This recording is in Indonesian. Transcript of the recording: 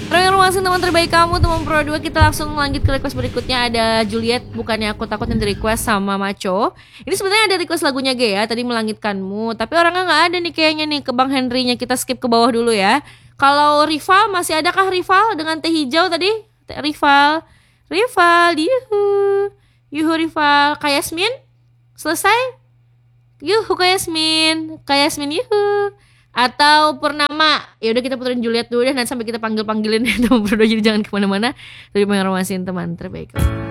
Informasi teman terbaik kamu, teman Pro 2. Kita langsung lanjut ke request berikutnya. Ada Juliet, bukannya aku takut, yang di request sama Maco. Ini sebenarnya ada request lagunya Gea, tadi Melangitkanmu. Tapi orangnya nggak ada nih kayaknya nih. Ke Bang Henry-nya kita skip ke bawah dulu ya. Kalau Rival, masih adakah Rival dengan teh hijau tadi? Rival, yuhu, yuhu Rival. Kak Yasmin, selesai? Yuhu Kak Yasmin, Kak Yasmin yuhu. Atau Purnama. Ya udah kita puterin Juliet dulu deh, nanti sampai kita panggil-panggilin teman berdua, jadi jangan kemana-mana. Dari pengormasiin teman terbaik.